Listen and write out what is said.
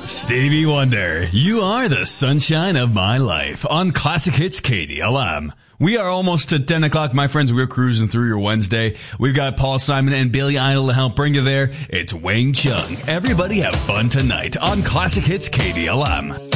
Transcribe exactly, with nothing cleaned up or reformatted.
Stevie Wonder, you are the sunshine of my life on Classic Hits K D L M. We are almost at ten o'clock, my friends. We're cruising through your Wednesday. We've got Paul Simon and Billy Idol to help bring you there. It's Wang Chung. Everybody have fun tonight on Classic Hits K D L M.